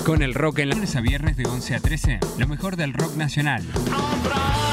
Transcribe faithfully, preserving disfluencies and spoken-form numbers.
Con el rock en la... Lunes a viernes de once a trece, lo mejor del rock nacional.